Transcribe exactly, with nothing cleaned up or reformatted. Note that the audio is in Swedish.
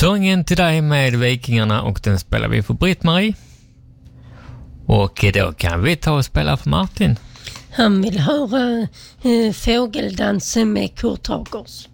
Sången till dig med Vikingarna, och den spelar vi för Britt-Marie. Och då kan vi ta och spela för Martin. Han vill höra eh, Fågeldansen med Kurt Hagers.